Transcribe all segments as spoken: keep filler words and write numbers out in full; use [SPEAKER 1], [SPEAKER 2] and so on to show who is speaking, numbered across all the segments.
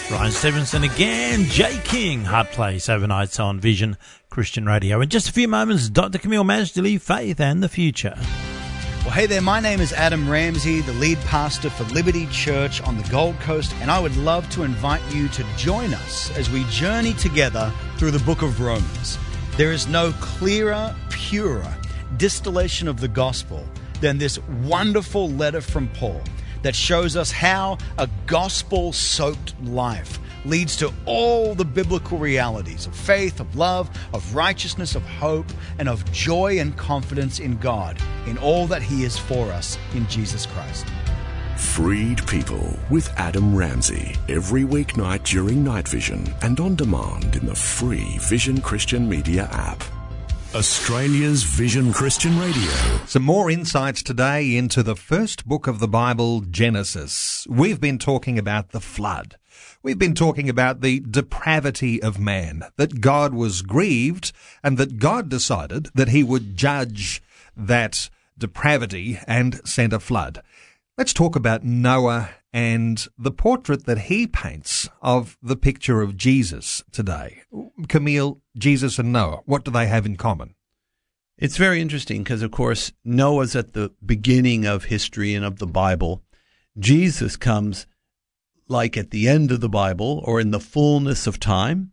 [SPEAKER 1] Ryan Stevenson again, Jay King, Hard Place, overnights on Vision Christian Radio. In just a few moments, Doctor Camille Majdali, Faith and the Future.
[SPEAKER 2] Well, hey there, my name is Adam Ramsey, the lead pastor for Liberty Church on the Gold Coast, and I would love to invite you to join us as we journey together through the book of Romans. There is no clearer, purer distillation of the gospel than this wonderful letter from Paul that shows us how a gospel-soaked life leads to all the biblical realities of faith, of love, of righteousness, of hope, and of joy and confidence in God, in all that He is for us in Jesus Christ.
[SPEAKER 3] Freed People with Adam Ramsey, every weeknight during Night Vision and on demand in the free Vision Christian Media app. Australia's Vision Christian Radio.
[SPEAKER 4] Some more insights today into the first book of the Bible, Genesis. We've been talking about the flood. We've been talking about the depravity of man, that God was grieved and that God decided that He would judge that depravity and send a flood. Let's talk about Noah and the portrait that he paints of the picture of Jesus today. Camille, Jesus and Noah, what do they have in common?
[SPEAKER 5] It's very interesting because, of course, Noah's at the beginning of history and of the Bible. Jesus comes like at the end of the Bible or in the fullness of time.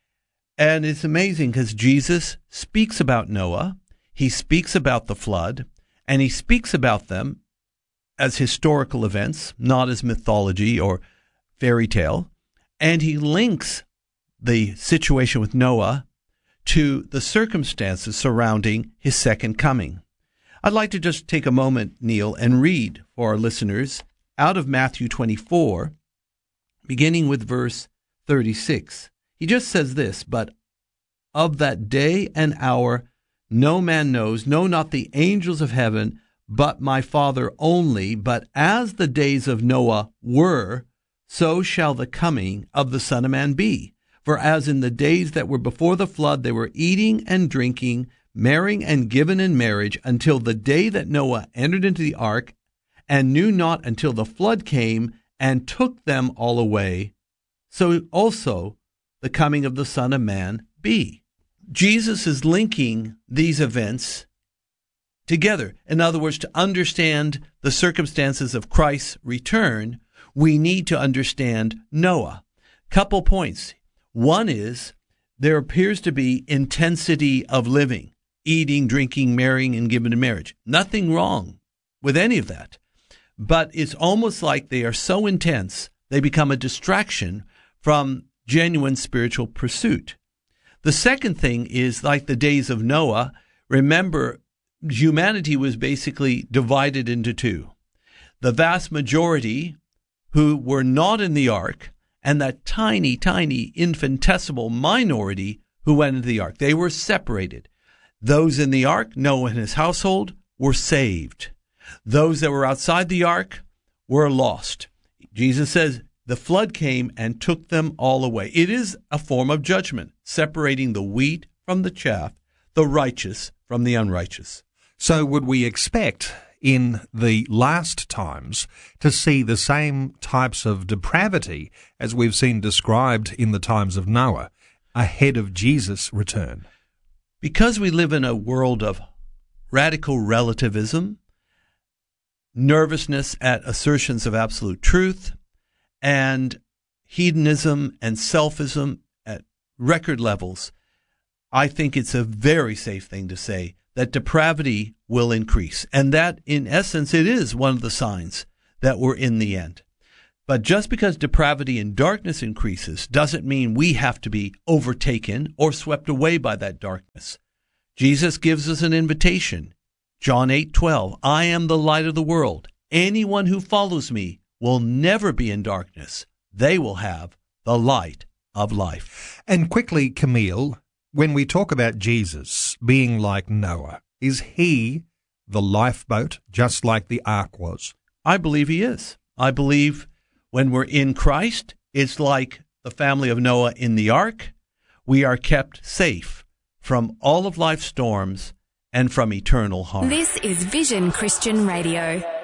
[SPEAKER 5] And it's amazing because Jesus speaks about Noah, he speaks about the flood, and he speaks about them as historical events, not as mythology or fairy tale. And he links the situation with Noah to the circumstances surrounding his second coming. I'd like to just take a moment, Neil, and read for our listeners out of Matthew twenty-four, beginning with verse thirty-six. He just says this, "But of that day and hour no man knows, no, not the angels of heaven, but my Father only. But as the days of Noah were, so shall the coming of the Son of Man be. For as in the days that were before the flood, they were eating and drinking, marrying and given in marriage, until the day that Noah entered into the ark, and knew not until the flood came and took them all away, so also the coming of the Son of Man be." Jesus is linking these events together. In other words, to understand the circumstances of Christ's return, we need to understand Noah. Couple points. One is there appears to be intensity of living, eating, drinking, marrying, and giving in marriage. Nothing wrong with any of that. But it's almost like they are so intense, they become a distraction from genuine spiritual pursuit. The second thing is, like the days of Noah, remember, humanity was basically divided into two. The vast majority who were not in the ark, and that tiny, tiny, infinitesimal minority who went into the ark. They were separated. Those in the ark, Noah and his household, were saved. Those that were outside the ark were lost. Jesus says the flood came and took them all away. It is a form of judgment, separating the wheat from the chaff, the righteous from the unrighteous.
[SPEAKER 4] So would we expect in the last times to see the same types of depravity as we've seen described in the times of Noah ahead of Jesus' return?
[SPEAKER 5] Because we live in a world of radical relativism, nervousness at assertions of absolute truth, and hedonism and selfism at record levels, I think it's a very safe thing to say that depravity will increase. And that, in essence, it is one of the signs that we're in the end. But just because depravity and darkness increases doesn't mean we have to be overtaken or swept away by that darkness. Jesus gives us an invitation. John eight twelve, "I am the light of the world. Anyone who follows me will never be in darkness. They will have the light of life."
[SPEAKER 4] And quickly, Camille, when we talk about Jesus being like Noah, is he the lifeboat, just like the ark was?
[SPEAKER 5] I believe he is. I believe when we're in Christ, it's like the family of Noah in the ark. We are kept safe from all of life's storms and from eternal harm.
[SPEAKER 6] This is Vision Christian Radio.